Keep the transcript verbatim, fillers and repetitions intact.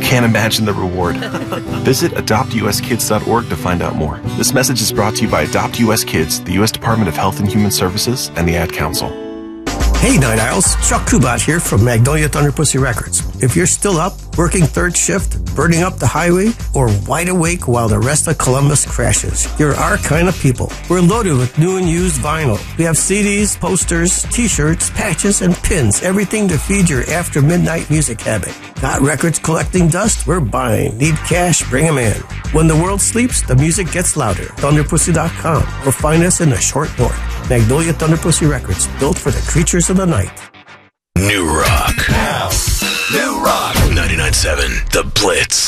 can't imagine the reward. Visit adopt u s kids dot org to find out more. This message is brought to you by Adopt U S Kids, the U S Department of Health and Human Services, and the Ad Council. Hey, Night Owls. Chuck Kubat here from Magnolia Thunder Pussy Records. If you're still up, working third shift, burning up the highway, or wide awake while the rest of Columbus crashes, you're our kind of people. We're loaded with new and used vinyl. We have C Ds, posters, t-shirts, patches, and pins. Everything to feed your after midnight music habit. Got records collecting dust? We're buying. Need cash? Bring them in. When the world sleeps, the music gets louder. thunder pussy dot com or find us in the short north. Magnolia Thunder Pussy Records, built for the creatures of the night. New Rock. Now. New Rock. ninety-nine point seven The Blitz.